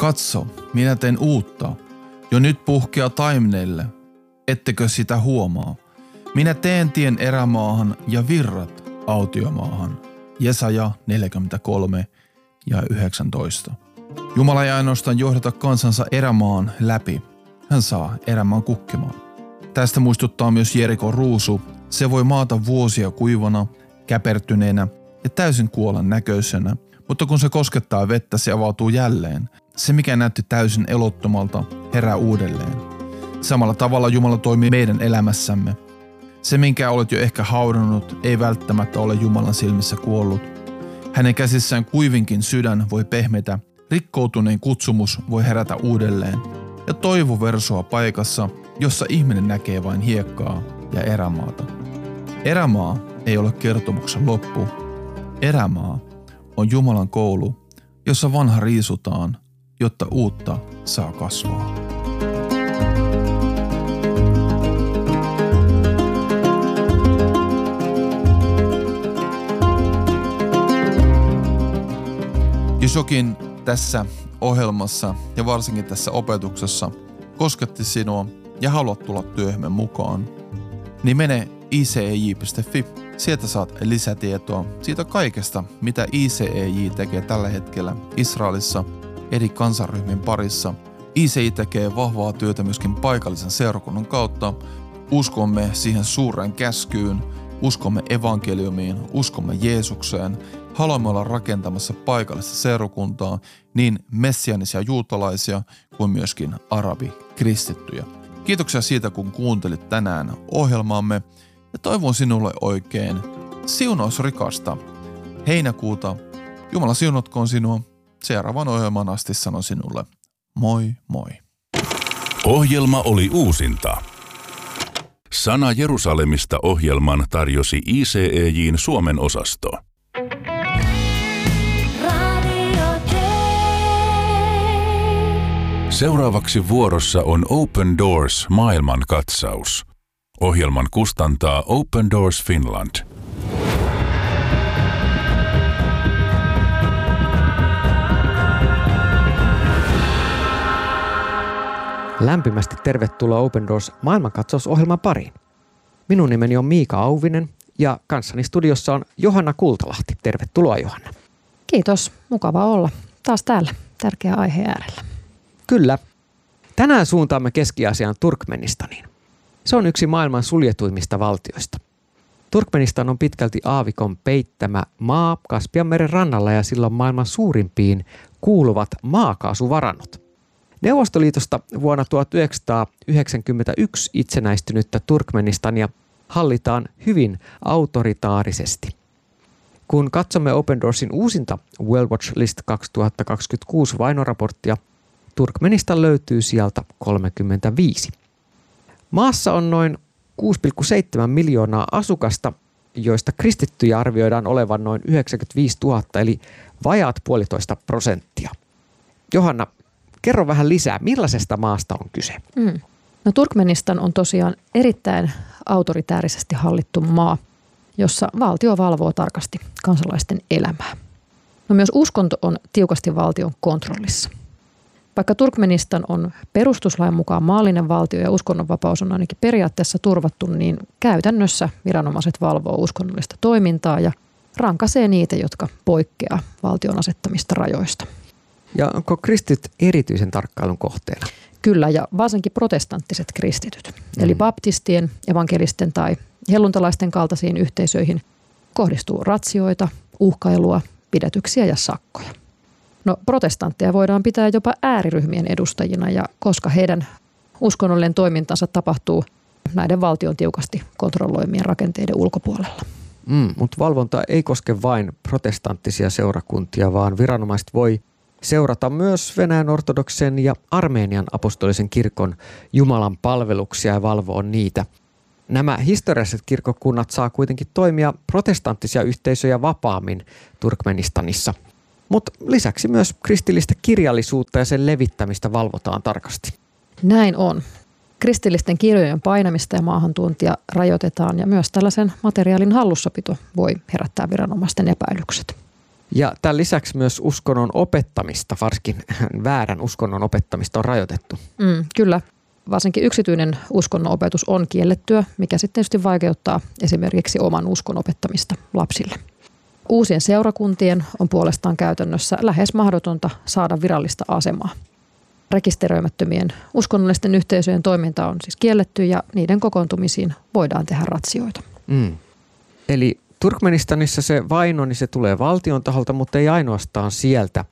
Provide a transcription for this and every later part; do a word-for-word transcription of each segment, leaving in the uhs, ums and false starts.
Katso, minä teen uutta. Jo nyt puhkeaa taimenelle. Ettekö sitä huomaa? Minä teen tien erämaahan ja virrat autiomaahan. Jesaja neljäkymmentäkolme ja yhdeksäntoista. Jumala ei ainoastaan johdata kansansa erämaan läpi. Hän saa erämaan kukkimaan. Tästä muistuttaa myös Jerikon ruusu. Se voi maata vuosia kuivana, käpertyneenä ja täysin kuolan näköisenä, mutta kun se koskettaa vettä, se avautuu jälleen. Se, mikä näytti täysin elottomalta, herää uudelleen. Samalla tavalla Jumala toimii meidän elämässämme. Se, minkä olet jo ehkä haudannut, ei välttämättä ole Jumalan silmissä kuollut. Hänen käsissään kuivinkin sydän voi pehmetä, rikkoutuneen kutsumus voi herätä uudelleen ja toivo versoa paikassa, jossa ihminen näkee vain hiekkaa ja erämaata. Erämaa ei ole kertomuksen loppu. Erämaa on Jumalan koulu, jossa vanha riisutaan, jotta uutta saa kasvaa. Jos jokin tässä ohjelmassa ja varsinkin tässä opetuksessa kosketti sinua ja haluat tulla työhömme mukaan, niin mene i c e j piste f i. Sieltä saat lisätietoa siitä kaikesta, mitä I C E J tekee tällä hetkellä Israelissa eri kansanryhmien parissa. I C E J tekee vahvaa työtä myöskin paikallisen seurakunnan kautta. Uskomme siihen suureen käskyyn, uskomme evankeliumiin, uskomme Jeesukseen. Haluamme olla rakentamassa paikallista seurakuntaa, niin messianisia juutalaisia kuin myöskin arabikristittyjä. Kiitoksia siitä, kun kuuntelit tänään ohjelmaamme ja toivon sinulle oikein siunausrikasta heinäkuuta. Jumala siunatkoon sinua. Seuraavan ohjelman asti sanon sinulle moi moi. Ohjelma oli uusinta. Sana Jerusalemista -ohjelman tarjosi I C E J:n Suomen osasto. Seuraavaksi vuorossa on Open Doors maailmankatsaus. Ohjelman kustantaa Open Doors Finland. Lämpimästi tervetuloa Open Doors maailmankatsausohjelman pariin. Minun nimeni on Miika Auvinen ja kanssani studiossa on Johanna Kultalahti. Tervetuloa, Johanna. Kiitos. Mukava olla taas täällä tärkeä aihe äärellä. Kyllä. Tänään suuntaamme Keski-Aasian Turkmenistaniin. Se on yksi maailman suljetuimmista valtioista. Turkmenistan on pitkälti aavikon peittämä maa Kaspianmeren rannalla ja sillä on maailman suurimpiin kuuluvat maakaasuvarannot. Neuvostoliitosta vuonna tuhatyhdeksänsataayhdeksänkymmentäyksi itsenäistynyttä Turkmenistania hallitaan hyvin autoritaarisesti. Kun katsomme Open Doorsin uusinta World Watch List kaksituhattakaksikymmentäkuusi vainoraporttia, Turkmenistan löytyy sieltä kolmekymmentäviisi. Maassa on noin kuusi pilkku seitsemän miljoonaa asukasta, joista kristittyjä arvioidaan olevan noin yhdeksänkymmentäviisituhatta, eli vajaat puolitoista prosenttia. Johanna, kerro vähän lisää, millaisesta maasta on kyse? Mm. No, Turkmenistan on tosiaan erittäin autoritäärisesti hallittu maa, jossa valtio valvoo tarkasti kansalaisten elämää. No, myös uskonto on tiukasti valtion kontrollissa. Vaikka Turkmenistan on perustuslain mukaan maallinen valtio ja uskonnonvapaus on ainakin periaatteessa turvattu, niin käytännössä viranomaiset valvoo uskonnollista toimintaa ja rankaisee niitä, jotka poikkeaa valtion asettamista rajoista. Ja onko kristityt erityisen tarkkailun kohteena? Kyllä, ja varsinkin protestanttiset kristityt. Mm. Eli baptistien, evankelisten tai helluntalaisten kaltaisiin yhteisöihin kohdistuu ratsioita, uhkailua, pidätyksiä ja sakkoja. No, protestantteja voidaan pitää jopa ääriryhmien edustajina, ja koska heidän uskonnollinen toimintansa tapahtuu näiden valtion tiukasti kontrolloimien rakenteiden ulkopuolella. Mm, mutta valvonta ei koske vain protestanttisia seurakuntia, vaan viranomaiset voi seurata myös Venäjän ortodoksen ja Armenian apostolisen kirkon Jumalan palveluksia ja valvoa niitä. Nämä historialliset kirkkokunnat saa kuitenkin toimia protestanttisia yhteisöjä vapaammin Turkmenistanissa. Mutta lisäksi myös kristillistä kirjallisuutta ja sen levittämistä valvotaan tarkasti. Näin on. Kristillisten kirjojen painamista ja maahantuontia rajoitetaan ja myös tällaisen materiaalin hallussapito voi herättää viranomaisten epäilykset. Ja tämän lisäksi myös uskonnon opettamista, varsinkin väärän uskonnon opettamista on rajoitettu. Mm, kyllä. Varsinkin yksityinen uskonnon opetus on kiellettyä, mikä sitten tietysti vaikeuttaa esimerkiksi oman uskon opettamista lapsille. Uusien seurakuntien on puolestaan käytännössä lähes mahdotonta saada virallista asemaa. Rekisteröimättömien uskonnollisten yhteisöjen toiminta on siis kielletty ja niiden kokoontumisiin voidaan tehdä ratsioita. Mm. Eli Turkmenistanissa se vaino, niin se tulee valtion taholta, mutta ei ainoastaan sieltä.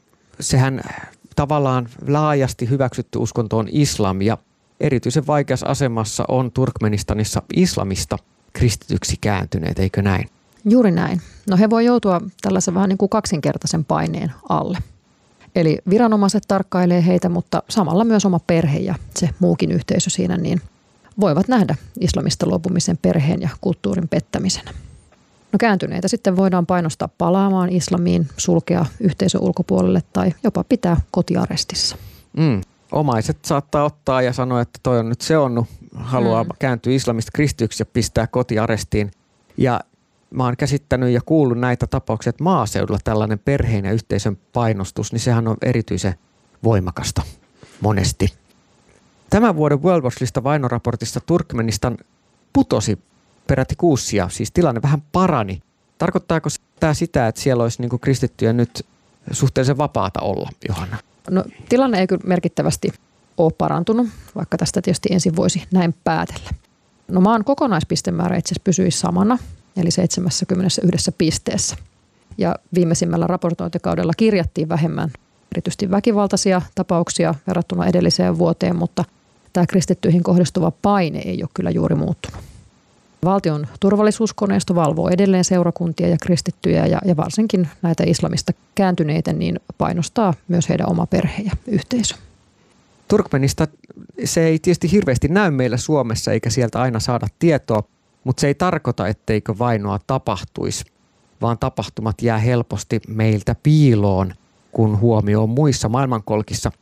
Sehän tavallaan laajasti hyväksytty uskonto on islam ja erityisen vaikeassa asemassa on Turkmenistanissa islamista kristityksi kääntyneet, eikö näin? Juuri näin. No he voi joutua tällaisen vähän niin kuin kaksinkertaisen paineen alle. Eli viranomaiset tarkkailee heitä, mutta samalla myös oma perhe ja se muukin yhteisö siinä niin voivat nähdä islamista luopumisen perheen ja kulttuurin pettämisenä. No kääntyneitä sitten voidaan painostaa palaamaan islamiin, sulkea yhteisön ulkopuolelle tai jopa pitää kotiarestissa. Mm. Omaiset saattaa ottaa ja sanoa, että toi on nyt seonnut, haluaa mm. kääntyä islamista kristityksi ja pistää kotiarestiin. Ja mä oon käsittänyt ja kuullut näitä tapauksia, että maaseudulla tällainen perheen ja yhteisön painostus, niin sehän on erityisen voimakasta monesti. Tämän vuoden World Watch-lista vainoraportista Turkmenistan putosi peräti kuusi sijaa, siis tilanne vähän parani. Tarkoittaako tämä sitä, että siellä olisi niin kuin kristittyjä nyt suhteellisen vapaata olla, Johanna? No tilanne ei kyllä merkittävästi ole parantunut, vaikka tästä tietysti ensin voisi näin päätellä. No maan kokonaispistemäärä itse asiassa pysyi samana, eli seitsemänkymmentäyksi pisteessä. Ja viimeisimmällä raportointikaudella kirjattiin vähemmän erityisesti väkivaltaisia tapauksia verrattuna edelliseen vuoteen, mutta tämä kristittyihin kohdistuva paine ei ole kyllä juuri muuttunut. Valtion turvallisuuskoneisto valvoo edelleen seurakuntia ja kristittyjä ja, ja varsinkin näitä islamista kääntyneitä niin painostaa myös heidän oma perhe ja yhteisö. Turkmenista se ei tietysti hirveästi näy meillä Suomessa eikä sieltä aina saada tietoa, mutta se ei tarkoita, etteikö vainoa tapahtuisi, vaan tapahtumat jää helposti meiltä piiloon, kun huomio on muissa maailmankolkissa.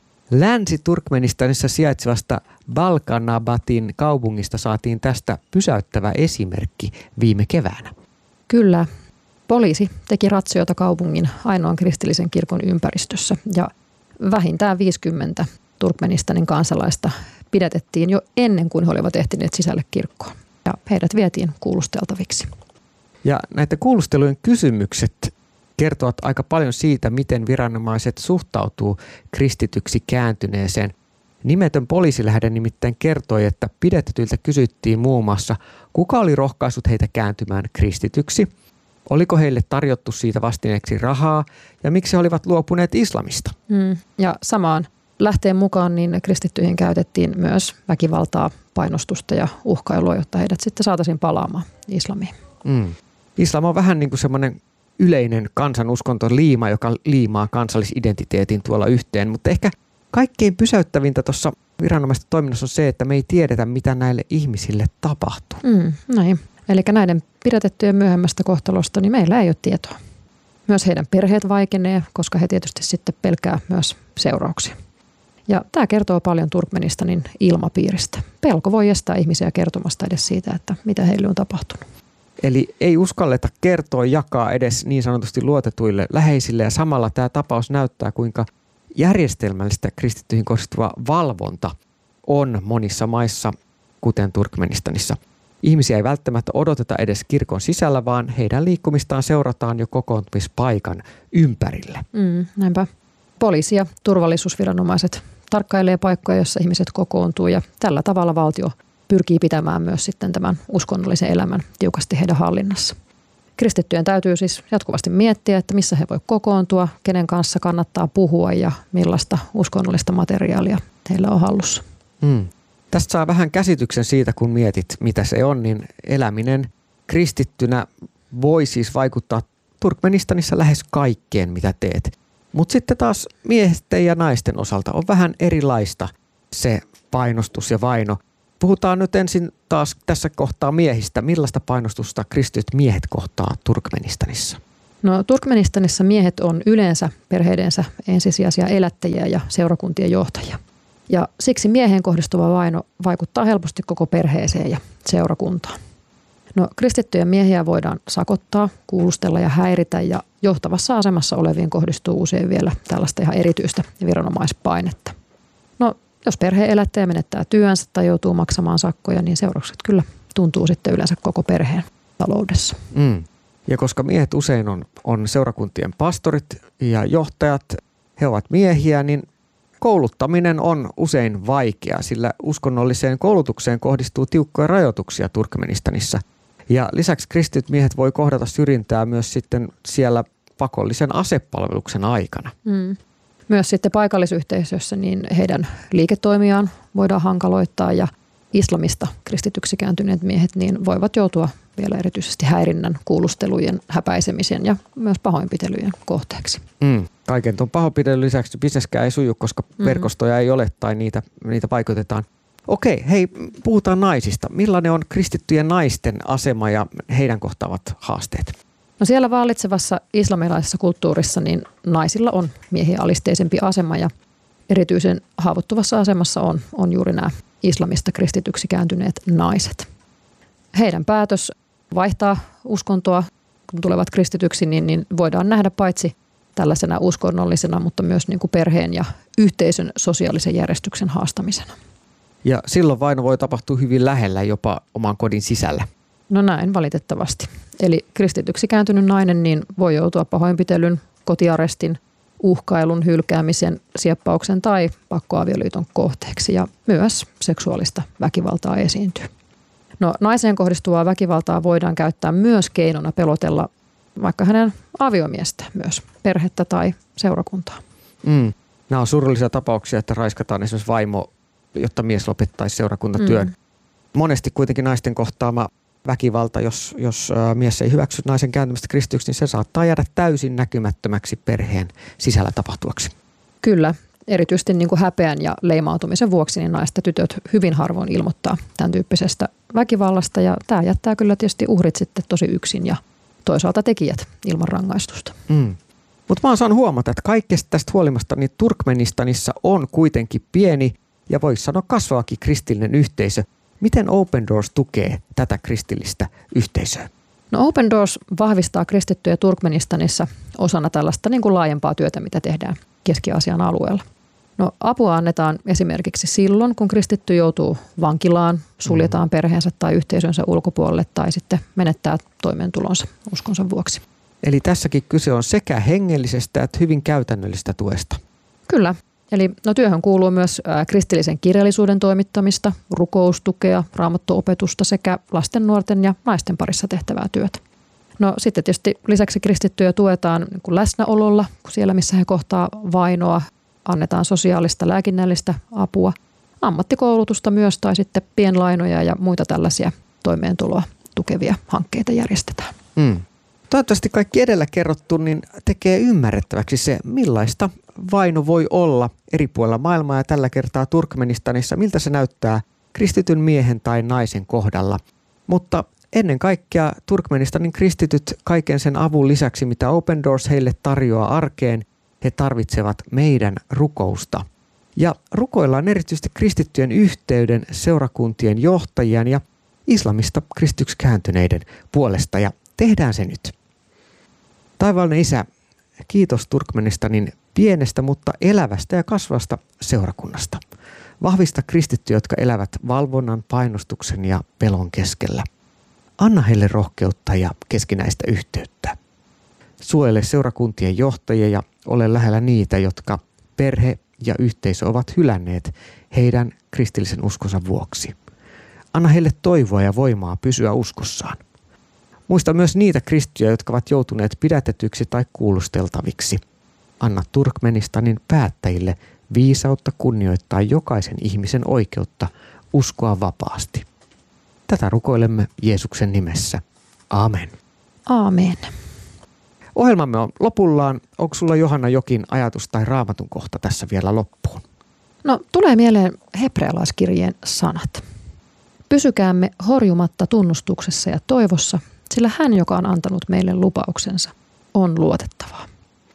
Länsi-Turkmenistanissa sijaitsevasta Balkanabatin kaupungista saatiin tästä pysäyttävä esimerkki viime keväänä. Kyllä. Poliisi teki ratsioita kaupungin ainoan kristillisen kirkon ympäristössä ja vähintään viisikymmentä Turkmenistanin kansalaista pidätettiin jo ennen kuin he olivat ehtineet sisälle kirkkoon ja heidät vietiin kuulusteltaviksi. Ja näiden kuulustelujen kysymykset kertovat aika paljon siitä, miten viranomaiset suhtautuu kristityksi kääntyneeseen. Nimetön poliisilähde nimittäin kertoi, että pidätetyiltä kysyttiin muun muassa, kuka oli rohkaissut heitä kääntymään kristityksi, oliko heille tarjottu siitä vastineeksi rahaa ja miksi he olivat luopuneet islamista. Mm, ja samaan lähteen mukaan niin kristittyihin käytettiin myös väkivaltaa, painostusta ja uhkailua, jotta heidät sitten saataisiin palaamaan islamiin. Mm. Islam on vähän niin kuin semmoinen yleinen kansanuskonto liima, joka liimaa kansallisidentiteetin tuolla yhteen, mutta ehkä kaikkein pysäyttävintä tuossa viranomaisten toiminnassa on se, että me ei tiedetä, mitä näille ihmisille tapahtuu. Mm, näin. Eli näiden pidätettyjen myöhemmästä kohtalosta, niin meillä ei ole tietoa. Myös heidän perheet vaikenee, koska he tietysti sitten pelkää myös seurauksia. Ja tämä kertoo paljon Turkmenistanin ilmapiiristä. Pelko voi estää ihmisiä kertomasta edes siitä, että mitä heille on tapahtunut. Eli ei uskalleta kertoa, jakaa edes niin sanotusti luotetuille läheisille ja samalla tämä tapaus näyttää, kuinka järjestelmällistä kristittyihin kohdistuva valvonta on monissa maissa, kuten Turkmenistanissa. Ihmisiä ei välttämättä odoteta edes kirkon sisällä, vaan heidän liikkumistaan seurataan jo kokoontumispaikan ympärille. Mm, näinpä. Poliisi ja turvallisuusviranomaiset tarkkailee paikkoja, joissa ihmiset kokoontuu ja tällä tavalla valtio pyrkii pitämään myös sitten tämän uskonnollisen elämän tiukasti heidän hallinnassa. Kristittyjen täytyy siis jatkuvasti miettiä, että missä he voi kokoontua, kenen kanssa kannattaa puhua ja millaista uskonnollista materiaalia heillä on hallussa. Mm. Tästä saa vähän käsityksen siitä, kun mietit, mitä se on, niin eläminen kristittynä voi siis vaikuttaa Turkmenistanissa lähes kaikkeen, mitä teet. Mutta sitten taas miesten ja naisten osalta on vähän erilaista se painostus ja vaino. Puhutaan nyt ensin taas tässä kohtaa miehistä. Millaista painostusta kristityt miehet kohtaa Turkmenistanissa? No Turkmenistanissa miehet on yleensä perheidensä ensisijaisia elättäjiä ja seurakuntien johtajia. Ja siksi mieheen kohdistuva vaino vaikuttaa helposti koko perheeseen ja seurakuntaan. No kristittyjä miehiä voidaan sakottaa, kuulustella ja häiritä ja johtavassa asemassa oleviin kohdistuu usein vielä tällaista ihan erityistä viranomaispainetta. No, jos perhe-elättäjä menettää työnsä tai joutuu maksamaan sakkoja, niin seuraukset kyllä tuntuu sitten yleensä koko perheen taloudessa. Mm. Ja koska miehet usein on, on seurakuntien pastorit ja johtajat, he ovat miehiä, niin kouluttaminen on usein vaikeaa, sillä uskonnolliseen koulutukseen kohdistuu tiukkoja rajoituksia Turkmenistanissa. Ja lisäksi kristityt miehet voi kohdata syrjintää myös sitten siellä pakollisen asepalveluksen aikana. Mm. Myös sitten paikallisyhteisössä niin heidän liiketoimiaan voidaan hankaloittaa ja islamista kristityksi kääntyneet miehet niin voivat joutua vielä erityisesti häirinnän, kuulustelujen, häpäisemisen ja myös pahoinpitelyjen kohteeksi. Mm. Kaiken tuon pahoinpitelyn lisäksi bisneskään ei suju, koska mm. verkostoja ei ole tai niitä, niitä paikotetaan. Okei, hei, puhutaan naisista. Millainen on kristittyjen naisten asema ja heidän kohtaavat haasteet? No siellä vallitsevassa islamilaisessa kulttuurissa niin naisilla on miehiä alisteisempi asema ja erityisen haavoittuvassa asemassa on, on juuri nämä islamista kristityksi kääntyneet naiset. Heidän päätös vaihtaa uskontoa, kun tulevat kristityksi, niin, niin voidaan nähdä paitsi tällaisena uskonnollisena, mutta myös niin kuin perheen ja yhteisön sosiaalisen järjestyksen haastamisena. Ja silloin vaino voi tapahtua hyvin lähellä, jopa oman kodin sisällä. No näin valitettavasti. Eli kristityksi kääntynyt nainen niin voi joutua pahoinpitelyn, kotiarestin, uhkailun, hylkäämisen, sieppauksen tai pakkoavioliiton kohteeksi ja myös seksuaalista väkivaltaa esiintyy. No naiseen kohdistuvaa väkivaltaa voidaan käyttää myös keinona pelotella vaikka hänen aviomiestä myös, perhettä tai seurakuntaa. Mm. Nämä on surullisia tapauksia, että raiskataan esimerkiksi vaimo, jotta mies lopettaisi seurakuntatyön. Mm. Monesti kuitenkin naisten kohtaama väkivalta, jos, jos mies ei hyväksy naisen kääntymistä kristityksi, niin se saattaa jäädä täysin näkymättömäksi perheen sisällä tapahtuvaksi. Kyllä, erityisesti niin kuin häpeän ja leimautumisen vuoksi niin naiset ja tytöt hyvin harvoin ilmoittaa tämän tyyppisestä väkivallasta ja tämä jättää kyllä tietysti uhrit sitten tosi yksin ja toisaalta tekijät ilman rangaistusta. Mm. Mutta mä oon saanut huomata, että kaikesta tästä huolimasta niin Turkmenistanissa on kuitenkin pieni ja voisi sanoa kasvavakin kristillinen yhteisö. Miten Open Doors tukee tätä kristillistä yhteisöä? No Open Doors vahvistaa kristittyjä Turkmenistanissa osana tällaista niin kuin laajempaa työtä, mitä tehdään Keski-Aasian alueella. No apua annetaan esimerkiksi silloin, kun kristitty joutuu vankilaan, suljetaan perheensä tai yhteisönsä ulkopuolelle tai sitten menettää toimeentulonsa uskonsa vuoksi. Eli tässäkin kyse on sekä hengellisestä että hyvin käytännöllisestä tuesta. Kyllä. Eli no työhön kuuluu myös ä, kristillisen kirjallisuuden toimittamista, rukoustukea, raamattuopetusta sekä lasten, nuorten ja naisten parissa tehtävää työtä. No sitten tietysti lisäksi kristittyjä tuetaan niin kuin läsnäololla, siellä missä he kohtaa vainoa, annetaan sosiaalista lääkinnällistä apua, ammattikoulutusta myös tai sitten pienlainoja ja muita tällaisia toimeentuloa tukevia hankkeita järjestetään. Mm. Toivottavasti kaikki edellä kerrottu niin tekee ymmärrettäväksi se, millaista vaino voi olla eri puolilla maailmaa ja tällä kertaa Turkmenistanissa, miltä se näyttää kristityn miehen tai naisen kohdalla. Mutta ennen kaikkea Turkmenistanin kristityt kaiken sen avun lisäksi, mitä Open Doors heille tarjoaa arkeen, he tarvitsevat meidän rukousta. Ja rukoillaan erityisesti kristittyjen yhteyden, seurakuntien johtajien ja islamista kristityksi kääntyneiden puolesta ja tehdään se nyt. Taivaallinen Isä, kiitos Turkmenistanin pienestä, mutta elävästä ja kasvavasta seurakunnasta. Vahvista kristittyjä, jotka elävät valvonnan, painostuksen ja pelon keskellä. Anna heille rohkeutta ja keskinäistä yhteyttä. Suojele seurakuntien johtajia ja ole lähellä niitä, jotka perhe ja yhteisö ovat hylänneet heidän kristillisen uskonsa vuoksi. Anna heille toivoa ja voimaa pysyä uskossaan. Muista myös niitä kristittyjä, jotka ovat joutuneet pidätetyksi tai kuulusteltaviksi. Anna Turkmenistanin päättäjille viisautta kunnioittaa jokaisen ihmisen oikeutta uskoa vapaasti. Tätä rukoilemme Jeesuksen nimessä. Amen. Aamen. Ohjelmamme on lopullaan. Onko sulla, Johanna, jokin ajatus tai raamatun kohta tässä vielä loppuun? No tulee mieleen hebrealaiskirjeen sanat. Pysykäämme horjumatta tunnustuksessa ja toivossa, sillä hän, joka on antanut meille lupauksensa, on luotettavaa.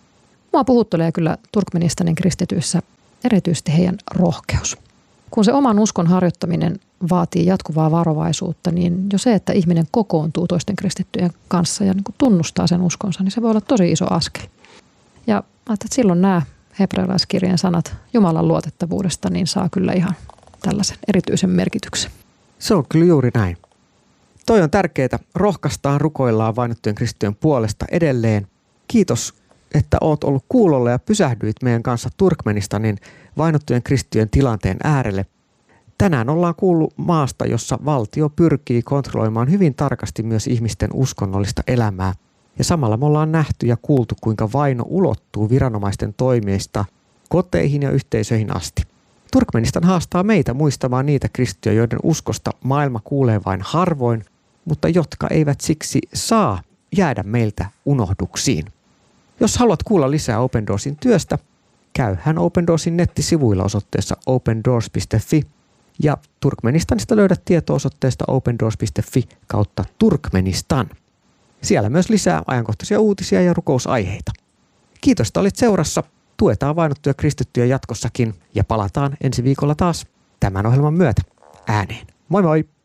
Mua puhuttelee kyllä Turkmenistanin kristityissä erityisesti heidän rohkeus. Kun se oman uskon harjoittaminen vaatii jatkuvaa varovaisuutta, niin jo se, että ihminen kokoontuu toisten kristittyjen kanssa ja niin kuin tunnustaa sen uskonsa, niin se voi olla tosi iso askel. Ja ajattelin, että silloin nämä hebrealaiskirjeen sanat Jumalan luotettavuudesta niin saa kyllä ihan tällaisen erityisen merkityksen. Se on kyllä juuri näin. Toi on tärkeää. Rohkaistaan, rukoillaan vainottujen kristittyjen puolesta edelleen. Kiitos, että oot ollut kuulolla ja pysähdyit meidän kanssa Turkmenistanin vainottujen kristittyjen tilanteen äärelle. Tänään ollaan kuullut maasta, jossa valtio pyrkii kontrolloimaan hyvin tarkasti myös ihmisten uskonnollista elämää. Ja samalla me ollaan nähty ja kuultu, kuinka vaino ulottuu viranomaisten toimista koteihin ja yhteisöihin asti. Turkmenistan haastaa meitä muistamaan niitä kristittyjä, joiden uskosta maailma kuulee vain harvoin, mutta jotka eivät siksi saa jäädä meiltä unohduksiin. Jos haluat kuulla lisää Open Doorsin työstä, käyhän Open Doorsin nettisivuilla osoitteessa open doors piste fi ja Turkmenistanista löydät tietoa osoitteesta open doors piste fi kautta Turkmenistan. Siellä myös lisää ajankohtaisia uutisia ja rukousaiheita. Kiitos, että olit seurassa. Tuetaan vainottuja kristittyjä jatkossakin ja palataan ensi viikolla taas tämän ohjelman myötä ääneen. Moi moi!